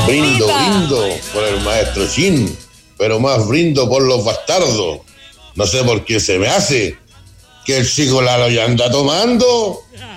Brindo por el maestro Shin, pero más brindo por los bastardos. No sé por qué se me hace que el chico Lalo ya anda tomando